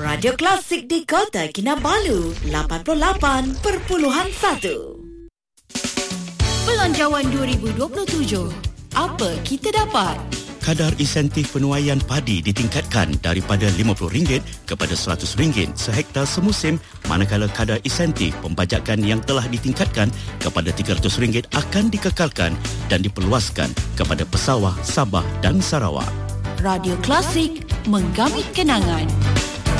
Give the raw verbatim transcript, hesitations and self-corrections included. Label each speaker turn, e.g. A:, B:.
A: Radio Klasik di Kota Kinabalu lapan puluh lapan perpuluhan satu. Belanjawan dua ribu dua puluh tujuh. Apa kita dapat?
B: Kadar insentif penuaian padi ditingkatkan daripada lima puluh ringgit kepada seratus ringgit sehektar semusim, manakala kadar insentif pembajakan yang telah ditingkatkan kepada tiga ratus ringgit akan dikekalkan dan diperluaskan kepada pesawah Sabah dan Sarawak.
A: Radio Klasik, menggamit kenangan.